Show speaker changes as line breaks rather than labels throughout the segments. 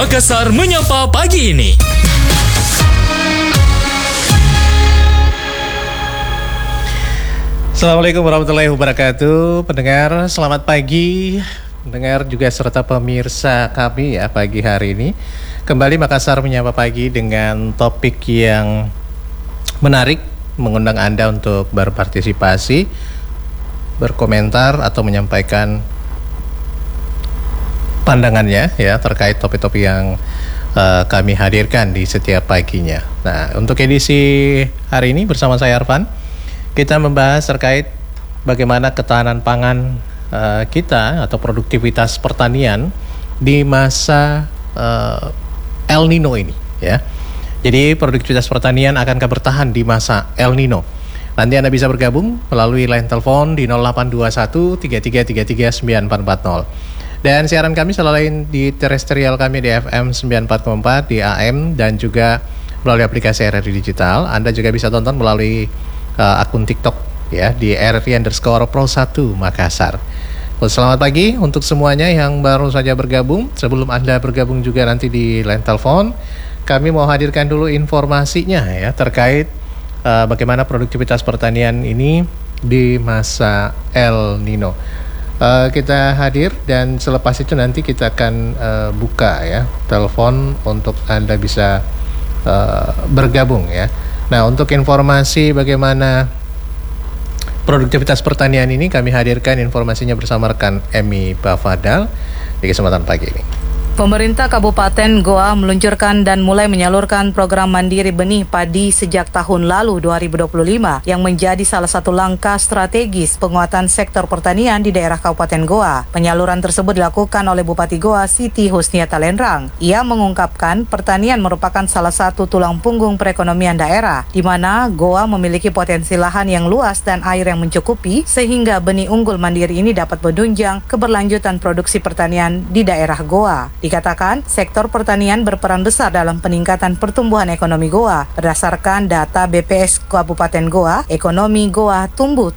Makassar menyapa pagi ini.
Assalamualaikum warahmatullahi wabarakatuh. Pendengar, selamat pagi. Pendengar juga serta pemirsa kami ya pagi hari ini. Kembali Makassar menyapa pagi dengan topik yang menarik, mengundang Anda untuk berpartisipasi, berkomentar atau menyampaikan pandangannya ya terkait topik-topik yang kami hadirkan di setiap paginya. Nah, untuk edisi hari ini bersama saya Arfan, kita membahas terkait bagaimana ketahanan pangan kita atau produktivitas pertanian di masa El Nino ini ya. Jadi produktivitas pertanian akankah bertahan di masa El Nino? Nanti Anda bisa bergabung melalui line telepon di 0821 3333 9440. Dan siaran kami selalu di terestrial kami di FM 94,4 di AM dan juga melalui aplikasi RRI Digital. Anda juga bisa tonton melalui akun TikTok ya di RRI_Pro1 Makassar. Selamat pagi untuk semuanya yang baru saja bergabung. Sebelum Anda bergabung juga nanti di line telepon, kami mau hadirkan dulu informasinya ya terkait bagaimana produktivitas pertanian ini di masa El Nino. Kita hadir dan selepas itu nanti kita akan buka ya telepon untuk Anda bisa bergabung ya. Nah, untuk informasi bagaimana produktivitas pertanian ini kami hadirkan informasinya bersama rekan Emi Bafadal di kesempatan pagi ini.
Pemerintah Kabupaten Goa meluncurkan dan mulai menyalurkan program mandiri benih padi sejak tahun lalu 2025 yang menjadi salah satu langkah strategis penguatan sektor pertanian di daerah Kabupaten Goa. Penyaluran tersebut dilakukan oleh Bupati Goa Siti Husniata Lenrang. Ia mengungkapkan pertanian merupakan salah satu tulang punggung perekonomian daerah, di mana Goa memiliki potensi lahan yang luas dan air yang mencukupi sehingga benih unggul mandiri ini dapat menunjang keberlanjutan produksi pertanian di daerah Goa. Dikatakan, sektor pertanian berperan besar dalam peningkatan pertumbuhan ekonomi Goa. Berdasarkan data BPS Kabupaten Goa, ekonomi Goa tumbuh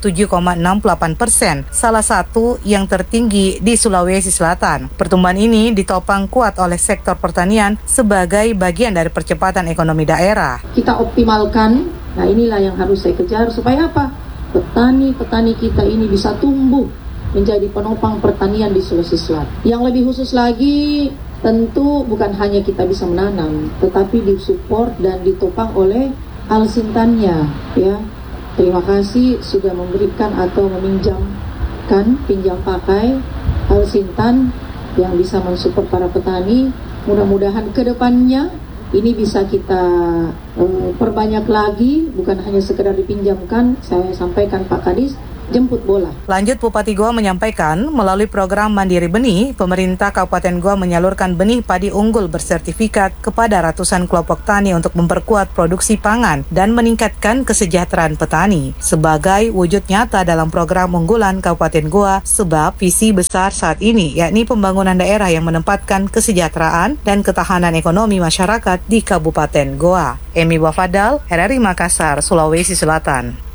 7,68%, salah satu yang tertinggi di Sulawesi Selatan. Pertumbuhan ini ditopang kuat oleh sektor pertanian sebagai bagian dari percepatan ekonomi daerah.
Kita optimalkan, nah inilah yang harus saya kejar supaya apa? Petani-petani kita ini bisa tumbuh menjadi penopang pertanian di Sulawesi Selatan. Yang lebih khusus lagi, tentu bukan hanya kita bisa menanam, tetapi disupport dan ditopang oleh alsintannya. Ya, terima kasih sudah memberikan atau meminjamkan pinjam pakai alsintan yang bisa mensupport para petani. Mudah-mudahan ke depannya ini bisa kita perbanyak lagi, bukan hanya sekedar dipinjamkan. Saya sampaikan Pak Kadis, jemput bola.
Lanjut, Bupati Goa menyampaikan, melalui program Mandiri Benih, pemerintah Kabupaten Goa menyalurkan benih padi unggul bersertifikat kepada ratusan kelompok tani untuk memperkuat produksi pangan dan meningkatkan kesejahteraan petani. Sebagai wujud nyata dalam program unggulan Kabupaten Goa, sebab visi besar saat ini, yakni pembangunan daerah yang menempatkan kesejahteraan dan ketahanan ekonomi masyarakat di Kabupaten Goa. Emi Bafadal, RRI Makassar, Sulawesi Selatan.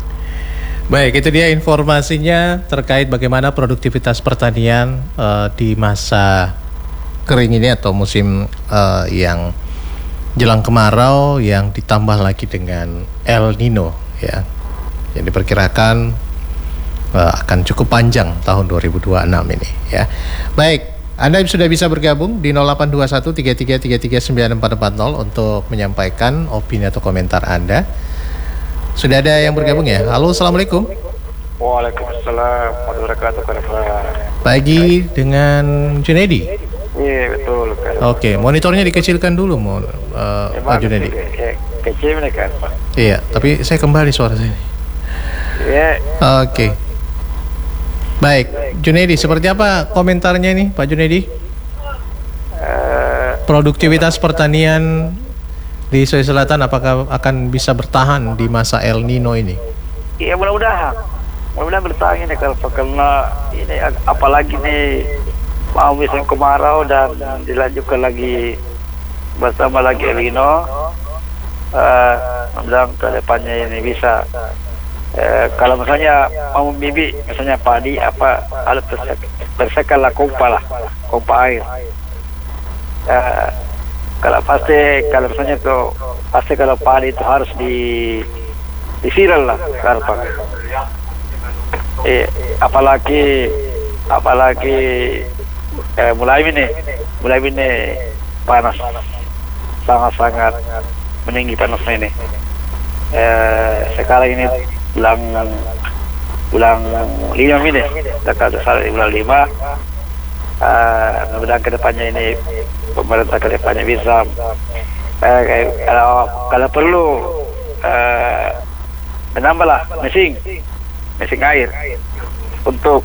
Baik, itu dia informasinya terkait bagaimana produktivitas pertanian di masa kering ini atau musim yang jelang kemarau yang ditambah lagi dengan El Nino ya. Yang diperkirakan akan cukup panjang tahun 2026 ini ya. Baik, Anda sudah bisa bergabung di 0821 3333 9440 untuk menyampaikan opini atau komentar Anda. Sudah ada yang bergabung ya? Halo, Assalamualaikum.
Waalaikumsalam warahmatullahi wabarakatuh.
Pagi dengan Junedi.
Iya, betul kan.
Oke, monitornya dikecilkan dulu Pak Junedi.
Kecil nih kan, Pak.
Iya, tapi saya kembali suara saya.
Iya.
Oke. Baik, Junedi, seperti apa komentarnya nih Pak Junedi? Produktivitas pertanian di Sulawesi Selatan apakah akan bisa bertahan di masa El Nino ini?
Iya, mudah-mudahan bertahan ini karena ini apalagi nih mau musim kemarau dan dilanjutkan lagi bersama lagi El Nino. Mudah-mudahan ke depannya ini bisa. Kalau misalnya mau bibit, misalnya padi apa, ada tersekallah kompa air. kalau misalnya tuh pasti kalau padi itu harus di viral lah Karpang. Apalagi mulai ini panas, sangat meninggi panasnya ini. Sekarang ini bulan 5 ini, dekat bulan 5. Mudah-mudahan kedepannya ini pemerintah kedepannya bisa kalau perlu menambahlah mesin air untuk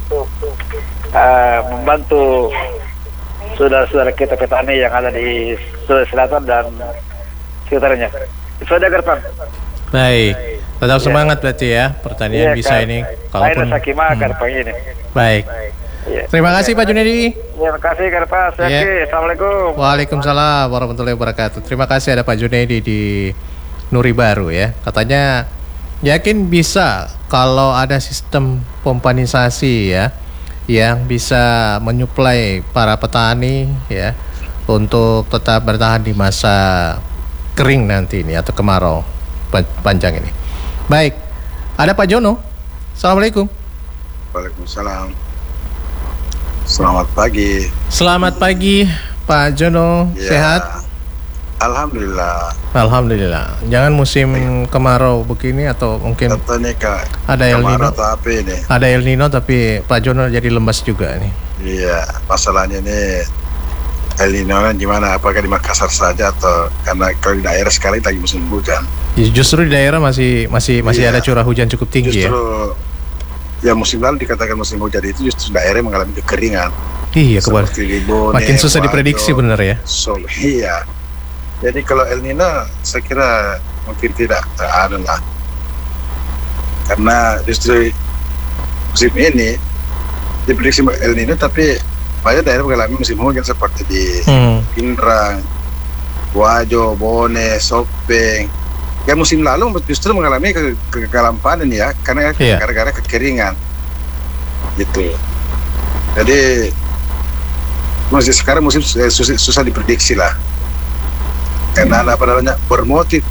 membantu saudara-saudara kita petani yang ada di Sulawesi Selatan dan sekitarnya. Itu aja Karpang.
Baik, tetap semangat berarti ya pertanian bisa ini.
Kalaupun Karpang ini.
Baik. Terima kasih Pak Junedi.
Terima kasih Karpang. Assalamualaikum.
Waalaikumsalam warahmatullahi wabarakatuh. Terima kasih ada Pak Junedi di Nuri Baru ya. Katanya yakin bisa kalau ada sistem pompanisasi ya yang bisa menyuplai para petani ya untuk tetap bertahan di masa kering nanti ini atau kemarau panjang ini. Baik, ada Pak Jono. Assalamualaikum.
Waalaikumsalam. Selamat pagi.
Selamat pagi Pak Jono,
Ya,
sehat?
Alhamdulillah.
Jangan musim kemarau begini atau mungkin
Tentunya
ada El Nino.
atau apa ini?
Ada El Nino tapi Pak Jono jadi lemas juga nih.
Iya, masalahnya ini El Nino kan gimana? Apakah di Makassar saja atau karena kalau di daerah sekali lagi musim hujan?
Justru di daerah masih
Iya.
ada curah hujan cukup tinggi
Justru ya musim lalu dikatakan musim hujan itu justru daerah mengalami kekeringan.
ya. Iya,
Seperti Libone,
makin susah
Wajo,
diprediksi benar ya.
Iya. Jadi kalau El Nino saya kira mungkin tidak ada lah. Karena justru musim ini diprediksi El Nino tapi banyak daerah mengalami musim hujan seperti di Pindrang, Wajo, Bone, Sopeng. Ya musim lalu justru mengalami kegagalan panen ya karena gara-gara kekeringan gitu. Jadi masih sekarang musim susah diprediksi lah karena apa namanya bermotif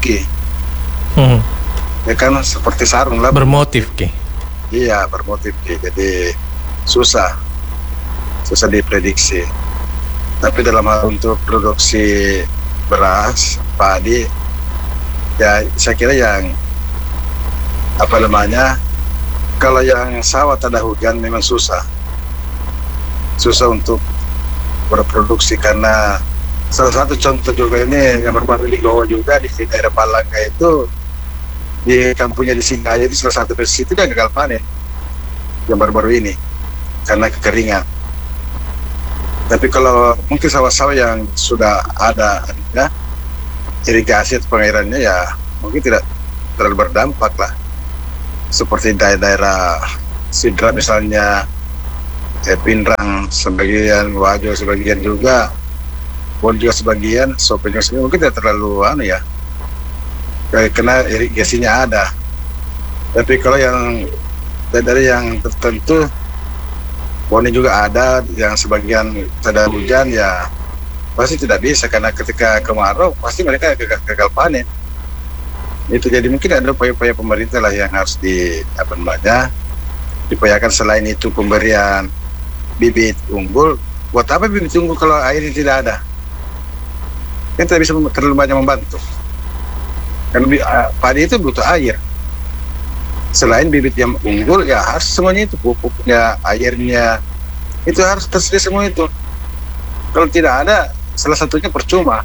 ya kan seperti sarung lah
Bermotif
iya bermotif jadi susah diprediksi. Tapi dalam hal untuk produksi beras padi ya saya kira yang apa namanya kalau yang sawah ada hujan memang susah untuk berproduksi karena salah satu contoh juga ini yang baru di Goa juga di daerah Palangka itu di kampungnya di Singkaya itu salah satu dari situ dia gagal panen yang baru-baru ini karena kekeringan. Tapi kalau mungkin sawah-sawah yang sudah ada ya, irigasi atau pengairannya ya mungkin tidak terlalu berdampak lah seperti daerah Sidra misalnya, Pindrang sebagian, Wajo sebagian juga, Bon juga sebagian, Sopeng juga sebagian, mungkin tidak terlalu ya karena irigasinya ada. Tapi kalau yang dari yang tertentu Bon juga ada yang sebagian tidak hujan ya pasti tidak bisa karena ketika kemarau pasti mereka gagal panen. Itu jadi mungkin ada upaya-upaya pemerintah lah yang harus diupayakan. Selain itu pemberian bibit unggul. Buat apa bibit unggul kalau airnya tidak ada? Kan tidak bisa terlalu banyak membantu. Karena padi itu butuh air. Selain bibit yang unggul ya harus semuanya itu pupuknya, airnya itu harus tersedia semua itu. Kalau tidak ada salah satunya percuma.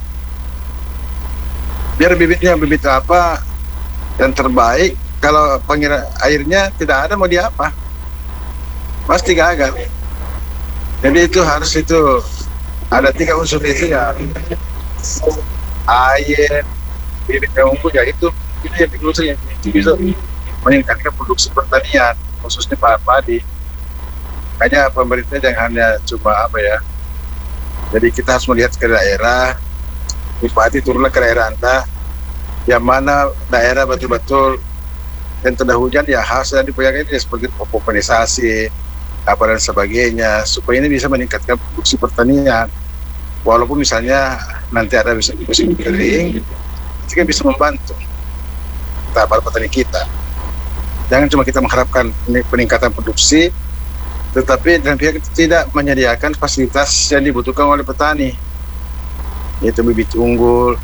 Biar bibitnya bibit apa yang terbaik, kalau pengira airnya tidak ada mau diapa? Pasti gagal. Jadi itu harus ada 3 unsur itu ya. Air, bibit yang unggul ya itu yang unsur yang bisa meningkatkan produksi pertanian khususnya padi. Makanya pemerintah jangan hanya cuma jadi kita harus melihat ke daerah, Bupati turunlah ke daerah Anda, yang mana daerah betul-betul yang tidak hujan ya harus diupayakan seperti pompanisasi dan sebagainya supaya ini bisa meningkatkan produksi pertanian. walaupun misalnya nanti ada musim kering, itu kan bisa membantu para petani kita. Jangan cuma kita mengharapkan peningkatan produksi, tetapi dan pihak itu tidak menyediakan fasilitas yang dibutuhkan oleh petani, yaitu bibit unggul,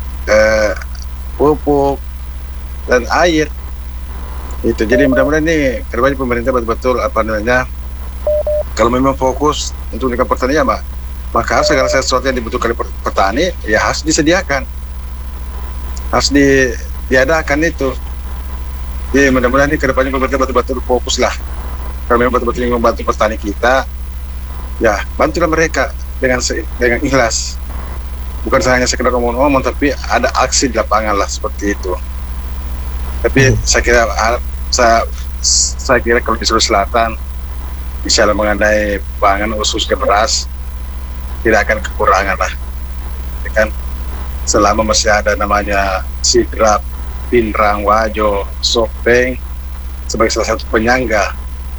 pupuk, dan air. Itu jadi mudah-mudahan nih kedepannya pemerintah betul-betul kalau memang fokus untuk meningkatkan pertanian, maka segala sesuatu yang dibutuhkan oleh petani ya harus disediakan, harus diadakan itu. Jadi mudah-mudahan nih kedepannya pemerintah betul-betul fokus lah. Kalau memang betul-betul ingin membantu petani kita, ya bantulah mereka dengan ikhlas. Bukan hanya sekedar ngomong-ngomong, tapi ada aksi di lapangan lah seperti itu. Tapi saya kira kalau di Sulawesi Selatan, misalnya mengenai pangan khususnya beras, tidak akan kekurangan lah. Ya kan? Selama masih ada namanya sidrap, pinrang, wajo, sopeng sebagai salah satu penyangga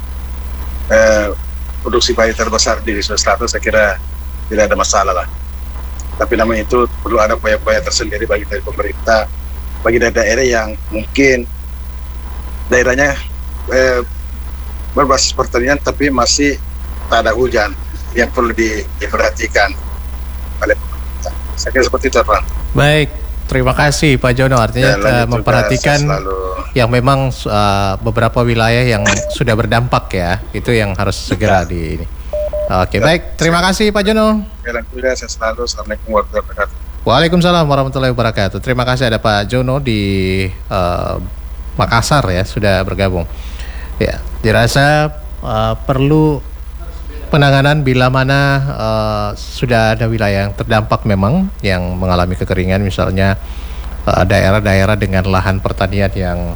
produksi padi terbesar di Sulawesi Selatan, saya kira tidak ada masalah lah. Tapi namanya itu perlu ada upaya-upaya tersendiri bagi dari pemerintah, bagi daerah yang mungkin daerahnya berbasis pertanian tapi masih tak ada hujan, yang perlu diperhatikan oleh pemerintah. Saya kira seperti itu, Pak.
Baik, terima kasih Pak Jono. Artinya memperhatikan yang memang beberapa wilayah yang sudah berdampak ya, itu yang harus segera di ini. Oke, baik. Terima kasih Pak Jono.
Alhamdulillah, saya selalu. Assalamualaikum warahmatullahi wabarakatuh.
Waalaikumsalam warahmatullahi wabarakatuh. Terima kasih ada Pak Jono di Makassar ya, sudah bergabung. Ya, dirasa perlu penanganan bila mana sudah ada wilayah yang terdampak memang yang mengalami kekeringan, misalnya daerah-daerah dengan lahan pertanian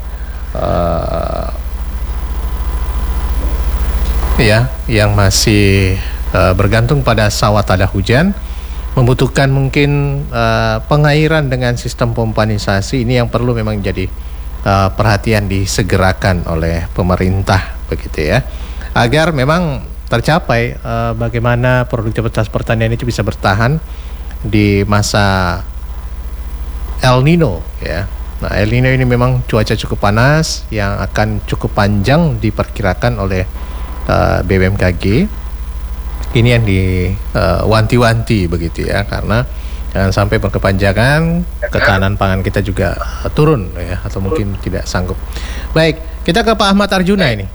yang masih bergantung pada sawah tak ada hujan, membutuhkan mungkin pengairan dengan sistem pompanisasi. Ini yang perlu memang jadi perhatian disegerakan oleh pemerintah begitu ya, agar memang tercapai bagaimana produktivitas pertanian itu bisa bertahan di masa El Nino ya. Nah, El Nino ini memang cuaca cukup panas yang akan cukup panjang diperkirakan oleh BMKG. Ini yang diwanti-wanti begitu ya, karena jangan sampai berkepanjangan, ketahanan pangan kita juga turun ya, atau mungkin tidak sanggup. Baik, kita ke Pak Ahmad Arjuna ini.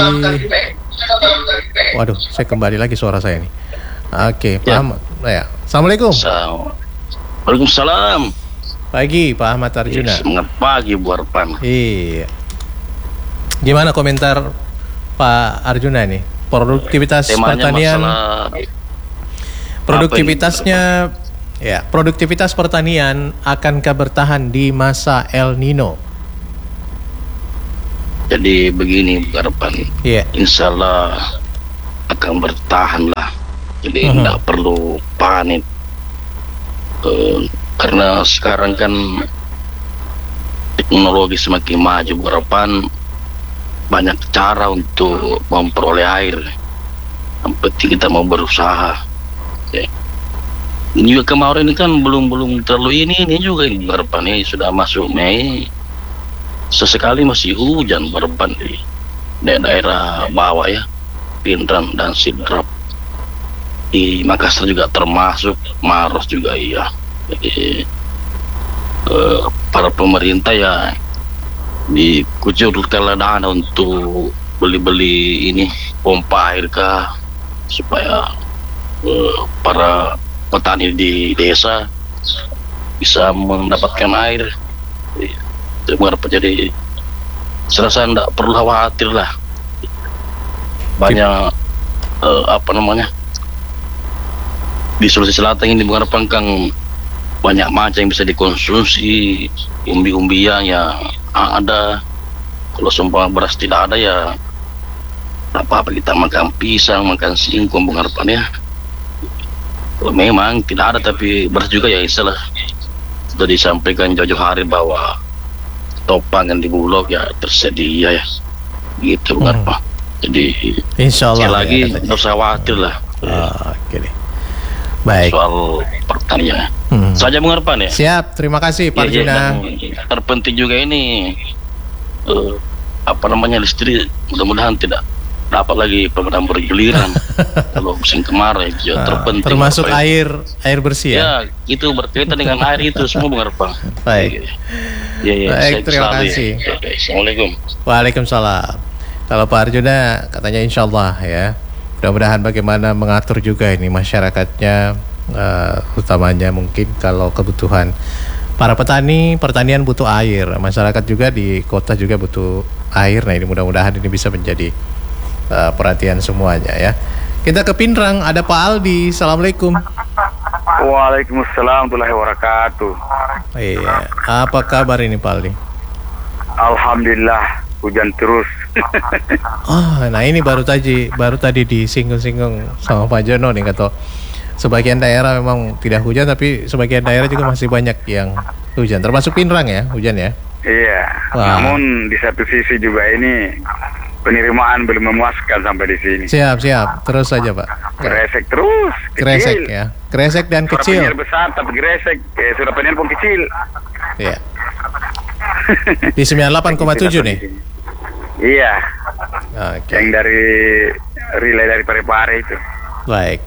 Waduh, saya kembali lagi suara saya ini. Oke, Pak Ahmad. Ya. Assalamualaikum.
Waalaikumsalam.
Pagi, Pak Ahmad Arjuna.
Semangat pagi Bu Arpan.
Iya. Gimana komentar Pak Arjuna nih? Produktivitas pertanian. Produktivitasnya ya, produktivitas pertanian akankah bertahan di masa El Nino?
Jadi begini Bu Arpan.
Iya.
Insya Allah akan bertahan lah. Jadi tidak perlu panik. Karena sekarang kan teknologi semakin maju Bu Arpan, banyak cara untuk memperoleh air. Yang penting kita mau berusaha. Ya. Ini juga kemarin ini kan belum terlalu ini juga ini Bu Arpan, ini sudah masuk Mei. Sesekali masih hujan Bu Arpan di daerah bawah ya, Pinrang dan Sidrap. Di Makassar juga termasuk, Maros juga iya. Jadi para pemerintah ya dikucurkan dana untuk beli ini pompa air kah, supaya para petani di desa bisa mendapatkan air. Jadi serasa tidak perlu khawatir lah. Banyak di Sulawesi Selatan ini mengharapkan banyak macam yang bisa dikonsumsi, umbi-umbian yang ada. Kalau sumpah beras tidak ada ya tak apa-apa, kita makan pisang, makan singkong mengharapkan ya. Kalau memang tidak ada tapi beras juga ya istilah sudah disampaikan jauh-jauh hari bahwa topang yang di Bulog ya tersedia ya gitu mengharapkan. Jadi
Insya Allah
sekali lagi tidak usah khawatir lah.
Oke deh. Baik.
soal pertanian. Saja Bung Arfan ya.
Siap, terima kasih Pak Arjuna.
Terpenting juga ini listrik, mudah-mudahan tidak dapat lagi program bergiliran kalau musim kemarau itu terpenting.
Termasuk air bersih ya.
Ya, itu berkaitan dengan air itu semua Bung Arfan.
Baik. Baik, terima kasih.
Assalamualaikum.
Waalaikumsalam. Kalau Pak Arjuna katanya insya Allah ya. Mudah-mudahan bagaimana mengatur juga ini masyarakatnya, utamanya mungkin kalau kebutuhan para petani, pertanian butuh air, masyarakat juga di kota juga butuh air. Nah ini mudah-mudahan ini bisa menjadi perhatian semuanya ya. Kita ke Pindrang, ada Pak Aldi. Assalamualaikum.
Waalaikumsalam warahmatullahi wabarakatuh.
Iya, apa kabar ini Pak Aldi?
Alhamdulillah, hujan terus.
Oh, nah ini baru tadi disinggung-singgung sama Pak Jono nih, kata sebagian daerah memang tidak hujan, tapi sebagian daerah juga masih banyak yang hujan, termasuk Pindrang ya, hujan ya.
Iya.
Wah.
Namun di satu sisi juga ini penerimaan belum memuaskan sampai di sini.
Siap, terus saja Pak.
Kresek terus,
Kresek
kecil.
ya, kresek dan
Suara
kecil.
penyiar besar tapi kresek, suara penyiar pun kecil.
Iya. Di 98,7 nih.
Iya.
Oke.
Yang dari relay dari Parepare itu.
Baik.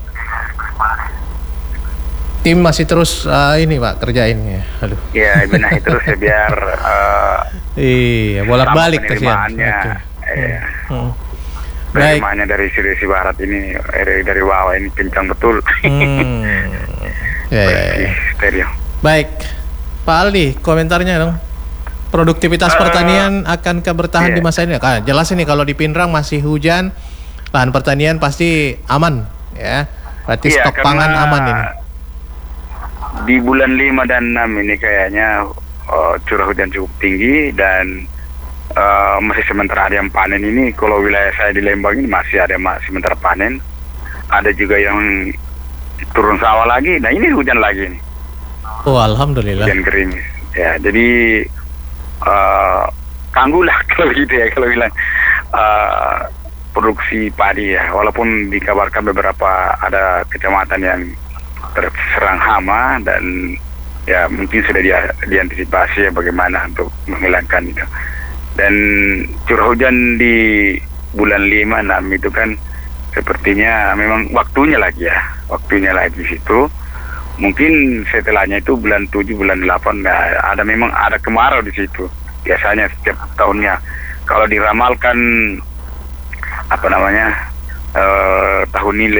Tim masih terus ini Pak kerjain ya. Aduh.
Iya, benahi terus ya biar
Iya, bolak-balik kasihan.
penerimaannya. Iya.
Baik.
Penerimaannya dari Sulawesi Barat ini dari bawah ini kencang betul.
Ya.
Stereo.
Baik. Pak Aldi, komentarnya dong. Produktivitas pertanian akankah bertahan di masa ini? Kan jelas ini kalau di Pindrang masih hujan, lahan pertanian pasti aman ya. Berarti stok pangan aman ini.
Di bulan 5 dan 6 ini kayaknya curah hujan cukup tinggi dan masih sementara ada yang panen ini. Kalau wilayah saya di Lembang ini masih ada sementara panen. Ada juga yang turun sawah lagi. Nah ini hujan lagi nih.
Oh alhamdulillah.
Hujan gerimis. Ya jadi kanggulah kalau gitu ya kalau bilang produksi padi ya. Walaupun dikabarkan beberapa ada kecamatan yang terserang hama dan ya mungkin sudah diantisipasi ya bagaimana untuk menghilangkan itu. Dan curah hujan di bulan 5, 6 itu kan sepertinya memang waktunya lagi situ. Mungkin setelahnya itu bulan 7, bulan 8 memang ada kemarau di situ. Biasanya setiap tahunnya. Kalau diramalkan tahun ini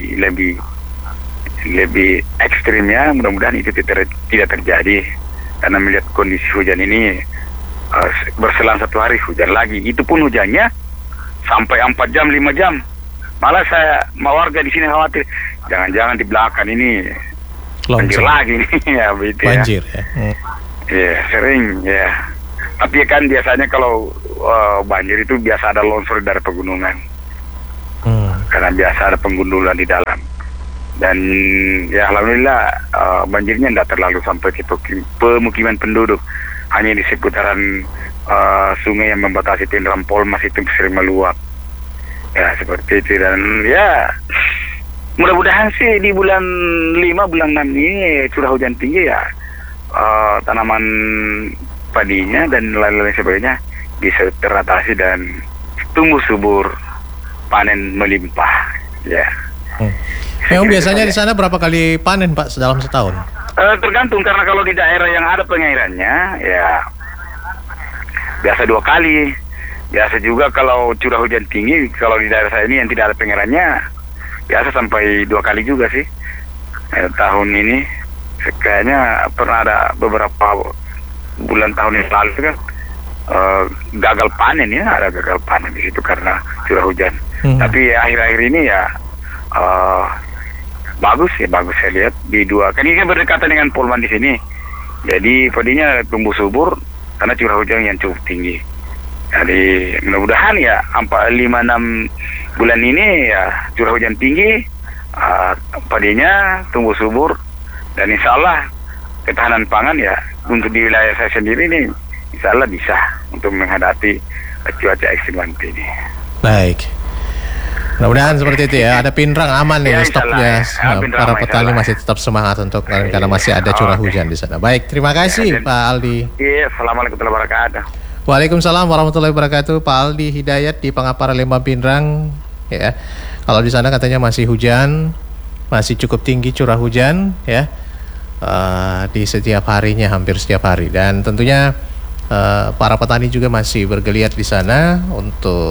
lebih ekstrim ya, mudah-mudahan itu tidak terjadi. Karena melihat kondisi hujan ini berselang 1 hari hujan lagi. Itu pun hujannya sampai 4 jam, 5 jam. Malah warga di sini khawatir jangan-jangan di belakang ini banjir lagi nih ya begitu ya.
Banjir ya.
Iya, sering ya. Tapi kan biasanya kalau banjir itu biasa ada longsor dari pegunungan. Karena biasa ada penggundulan di dalam. Dan ya alhamdulillah banjirnya tidak terlalu sampai ke pemukiman penduduk. Hanya di seputaran sungai yang membatasi Pindrang Polmas itu sering meluap. Ya seperti itu. Dan ya mudah-mudahan sih di bulan 5, bulan 6 ini curah hujan tinggi ya, tanaman padinya dan lain-lain sebagainya bisa teratasi dan tumbuh subur, panen melimpah ya.
Memang biasanya di sana berapa kali panen Pak dalam setahun?
Tergantung, karena kalau di daerah yang ada pengairannya ya biasa 2 kali. Biasa juga kalau curah hujan tinggi, kalau di daerah saya ini yang tidak ada pengairannya biasa sampai 2 kali juga sih. Tahun ini kayaknya pernah ada beberapa bulan tahun yang lalu kan gagal panen ya, ada gagal panen di situ karena curah hujan. Tapi akhir-akhir ini ya bagus saya lihat di 2 kan ini kan berdekatan dengan Polman di sini. Jadi padinya tumbuh subur karena curah hujan yang cukup tinggi. Jadi mudah-mudahan ya 5-6 bulan ini ya curah hujan tinggi, padinya tumbuh subur, dan insya Allah ketahanan pangan ya untuk di wilayah saya sendiri ini insya Allah bisa untuk menghadapi cuaca ekstrim nanti ini.
Baik. Mudah-mudahan seperti itu ya. Ada Pinrang aman nih stoknya. Para petani masih tetap semangat untuk karena masih ada curah hujan di sana. Baik, terima kasih Pak Aldi.
Iya, assalamualaikum warahmatullahi wabarakatuh.
Waalaikumsalam warahmatullahi wabarakatuh. Pak Aldi Hidayat di Pangapara Lembang Pinrang. Ya, kalau di sana katanya masih hujan, masih cukup tinggi curah hujan ya. Di setiap harinya, hampir setiap hari, dan tentunya para petani juga masih bergeliat di sana untuk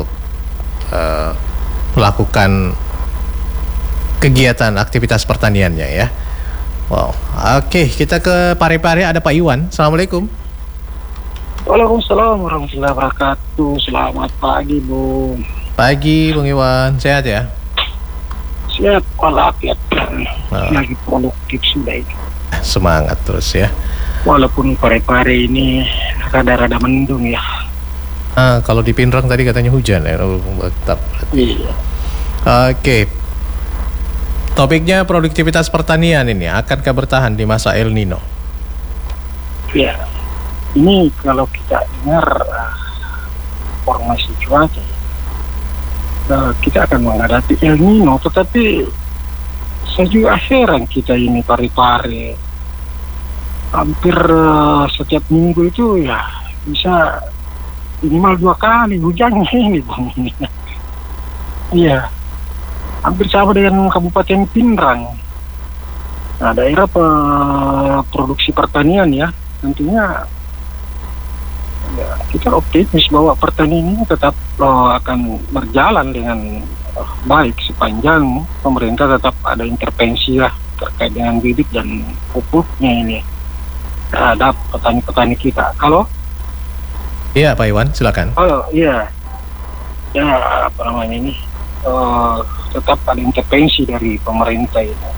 melakukan kegiatan aktivitas pertaniannya ya. Wow. Oke, kita ke Parepare, ada Pak Iwan. Assalamualaikum.
Waalaikumsalam warahmatullahi wabarakatuh. Selamat pagi, Bung.
Pagi, Bung Iwan. Sehat ya?
Siap, walafiat dan lagi produktif sudah ini.
Semangat terus ya.
Walaupun Parepare ini rada-rada mendung ya.
Kalau di Pinrang tadi katanya hujan ya. Tetap.
Iya.
Oke. Topiknya produktivitas pertanian ini akankah bertahan di masa El Nino?
Ya. Ini kalau kita dengar informasi cuaca, kita akan menghadapi El Nino, tetapi saya juga heran kita ini Parepare hampir setiap minggu itu ya bisa minimal 2 kali hujannya ini, Bang. Iya, hampir sama dengan Kabupaten Pinrang. Nah, daerah produksi pertanian ya, tentunya ya, kita optimis bahwa pertanian ini tetap akan berjalan dengan baik sepanjang pemerintah tetap ada intervensi lah terkait dengan bibit dan pupuknya ini terhadap petani-petani kita. Kalau
iya, Pak Iwan, silakan.
Oh iya, ya apa namanya ini tetap ada intervensi dari pemerintah ini.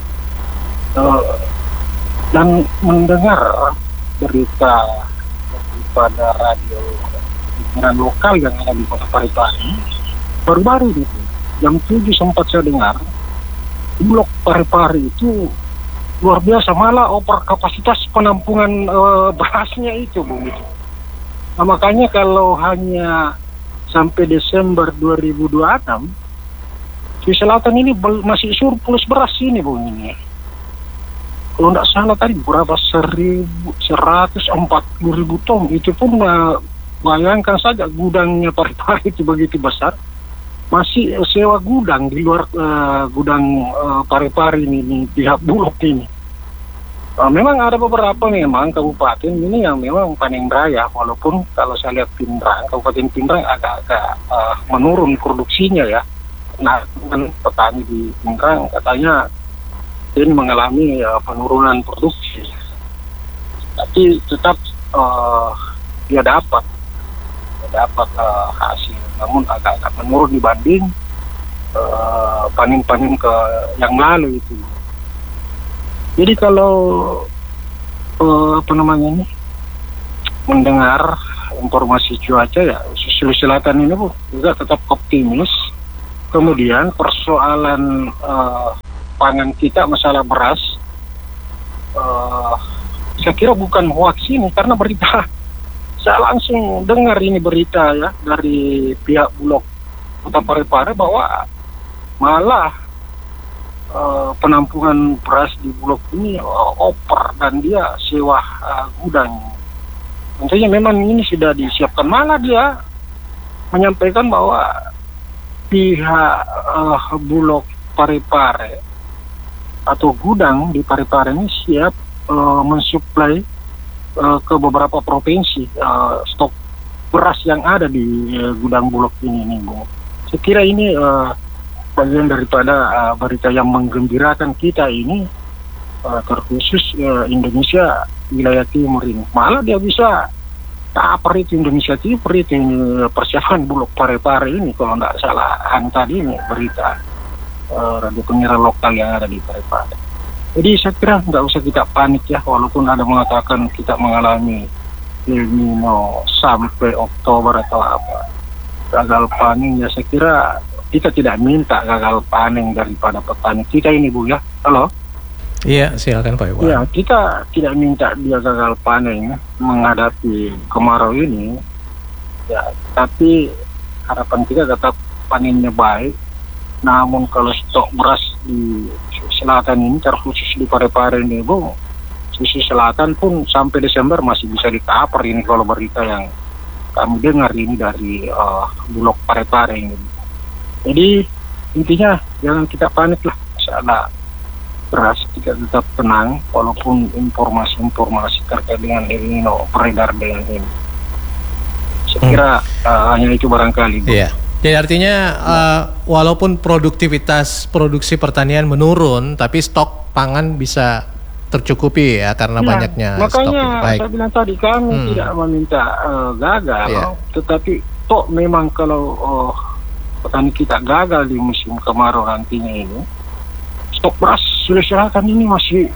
Dan mendengar berita pada radio lokal yang ada di Kota Parepare baru-baru ini, jam 7 sempat saya dengar Bulog Parepare itu luar biasa, malah over kapasitas penampungan berasnya itu, Bung. Nah, makanya kalau hanya sampai Desember 2026 di selatan ini masih surplus beras ini, Bung, ini. Kalau tidak salah tadi berapa 140.000 ton, itu pun bayangkan saja gudangnya Parepare itu begitu besar, masih sewa gudang di luar gudang Parepare ini pihak Bulog ini. Memang ada beberapa memang kabupaten ini yang memang panen raya, walaupun kalau saya lihat Pinrang, Kabupaten Pinrang agak-agak menurun produksinya ya. Nah, petani di Pinrang katanya ini mengalami penurunan produksi, tapi tetap dia dapat hasil, namun agak-agak menurun dibanding panen-panen ke yang lalu itu. Jadi kalau mendengar informasi cuaca ya, Sulawesi Selatan ini juga tetap optimis. Kemudian persoalan pangan kita, masalah beras, saya kira bukan hoax ini, karena berita saya langsung dengar ini berita ya dari pihak Bulog Kota Parepare bahwa malah penampungan beras di Bulog ini oper dan dia sewa gudang. Tentunya memang ini sudah disiapkan, malah dia menyampaikan bahwa pihak Bulog Parepare atau gudang di Parepare ini siap mensuplai ke beberapa provinsi stok beras yang ada di gudang Bulog ini, Bung. Saya kira ini bagian daripada berita yang menggembirakan kita ini, terkhusus Indonesia wilayah timur ini. Malah dia bisa itu Indonesia timur itu persiapan Bulog Parepare ini, kalau tidak salah tadi ini berita radio penyiaran lokal yang ada di Parepare. Jadi saya kira nggak usah kita panik ya, walaupun ada mengatakan kita mengalami El Nino sampai Oktober atau apa, gagal panen ya. Saya kira kita tidak minta gagal panen daripada petani kita ini, Bu ya. Halo?
Iya, silakan Pak Iwan.
Ya, kita tidak minta dia gagal panen menghadapi kemarau ini. Ya, tapi harapan kita tetap panennya baik Namun kalau stok beras di selatan ini, terkhusus di Parepare ini, Bu, sisi selatan pun sampai Desember masih bisa di-cover ini kalau berita yang kami dengar ini dari Bulog Parepare ini. Jadi intinya jangan kita panik lah masalah beras, kita tetap tenang walaupun informasi-informasi terkait dengan El Nino beredar dengan ini. Saya kira hanya itu barangkali, Bu.
Iya. Jadi artinya walaupun produktivitas produksi pertanian menurun, tapi stok pangan bisa tercukupi ya karena banyaknya stok.
Makanya saya bilang tadi kami tidak meminta gagal, tetapi toh memang kalau petani kita gagal di musim kemarau nantinya ini, stok beras Sulawesi Selatan ini masih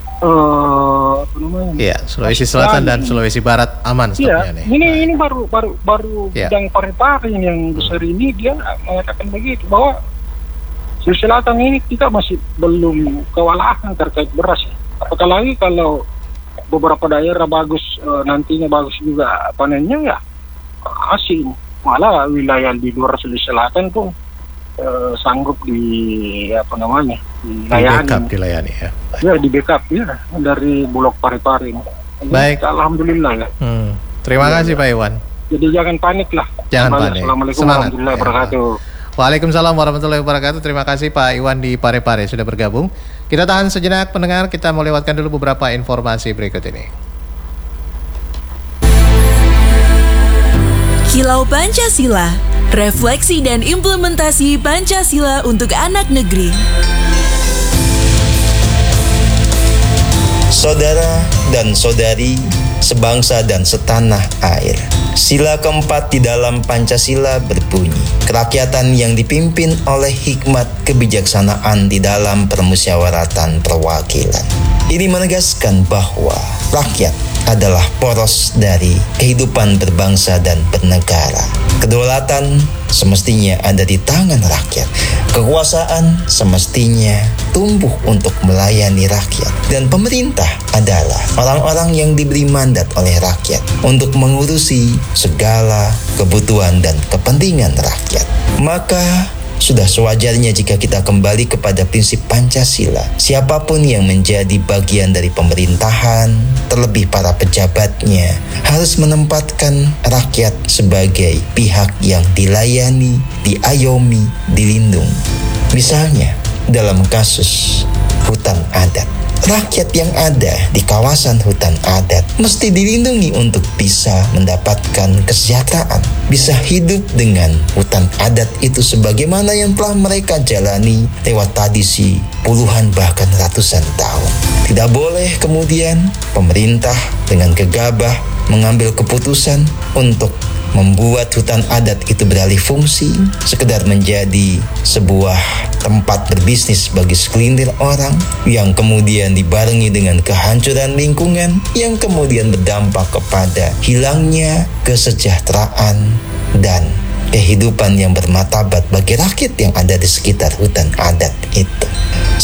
Sulawesi Selatan dan Sulawesi Barat aman stoknya nih.
Ini baru bidang Parepare yang besar ini dia mengatakan begitu bahwa Sulawesi Selatan ini kita masih belum kewalahan terkait beras. Apalagi kalau beberapa daerah bagus nantinya bagus juga panennya ya asin. Malah wilayah di luar Sulawesi Selatan pun sanggup dilayani ya. Ya, di backup ya dari Bulog Parepare ini.
Baik.
Alhamdulillah ya.
Terima kasih Pak Iwan.
Jadi jangan panik lah.
Jangan panik.
Assalamualaikum warahmatullahi wabarakatuh.
Waalaikumsalam warahmatullahi wabarakatuh. Terima kasih Pak Iwan di Parepare sudah bergabung. Kita tahan sejenak pendengar, kita mau lewatkan dulu beberapa informasi berikut ini.
Kilau Pancasila, refleksi dan implementasi Pancasila untuk anak negeri.
Saudara dan saudari, sebangsa dan setanah air. Sila keempat di dalam Pancasila berbunyi, kerakyatan yang dipimpin oleh hikmat kebijaksanaan di dalam permusyawaratan perwakilan. Ini menegaskan bahwa rakyat adalah poros dari kehidupan berbangsa dan bernegara. Kedaulatan semestinya ada di tangan rakyat. Kekuasaan semestinya tumbuh untuk melayani rakyat. Dan pemerintah adalah orang-orang yang diberi mandat oleh rakyat untuk mengurusi segala kebutuhan dan kepentingan rakyat. Maka sudah sewajarnya jika kita kembali kepada prinsip Pancasila. Siapapun yang menjadi bagian dari pemerintahan, terlebih para pejabatnya, harus menempatkan rakyat sebagai pihak yang dilayani, diayomi, dilindungi. Misalnya, dalam kasus hutan adat. Rakyat yang ada di kawasan hutan adat mesti dilindungi untuk bisa mendapatkan kesejahteraan, bisa hidup dengan hutan adat itu sebagaimana yang telah mereka jalani lewat tradisi puluhan bahkan ratusan tahun. Tidak boleh kemudian pemerintah dengan gegabah mengambil keputusan untuk membuat hutan adat itu beralih fungsi, sekedar menjadi sebuah tempat berbisnis bagi segelintir orang, yang kemudian dibarengi dengan kehancuran lingkungan, yang kemudian berdampak kepada hilangnya kesejahteraan dan kehidupan yang bermartabat bagi rakyat yang ada di sekitar hutan adat itu.